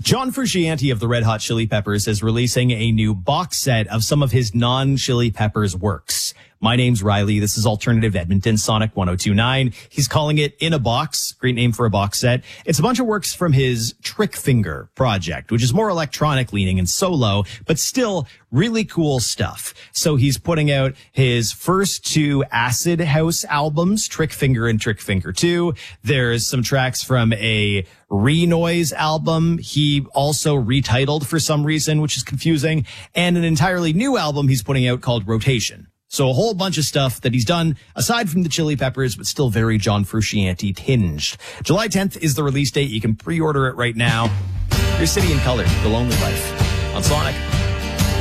John Frusciante of the Red Hot Chili Peppers is releasing a new box set of some of his non-Chili Peppers works. My name's Riley. This is Alternative Edmonton, Sonic 102.9. He's calling it In a Box. Great name for a box set. It's a bunch of works from his Trick Finger project, which is more electronic leaning and solo, but still really cool stuff. So he's putting out his first two acid house albums, Trick Finger and Trick Finger 2. There's some tracks from a Renoise album he also retitled for some reason, which is confusing, and an entirely new album he's putting out called Rotation. So a whole bunch of stuff that he's done aside from the Chili Peppers, but still very John Frusciante tinged. July 10th is the release date. You can pre-order it right now. Your City in Color, The Lonely Life on Sonic.